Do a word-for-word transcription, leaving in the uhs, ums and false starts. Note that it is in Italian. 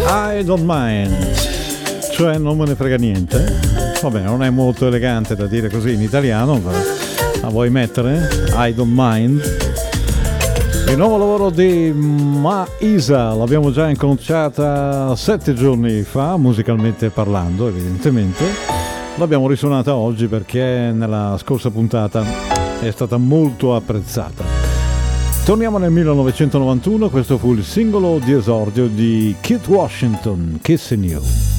I don't mind, cioè non me ne frega niente. Vabbè, non è molto elegante da dire così in italiano, ma la vuoi mettere? I don't mind. Il nuovo lavoro di Maisa l'abbiamo già incominciata sette giorni fa, musicalmente parlando, evidentemente. L'abbiamo risuonata oggi perché nella scorsa puntata è stata molto apprezzata. Torniamo nel millenovecentonovantuno, questo fu il singolo di esordio di Keith Washington, Kissing You.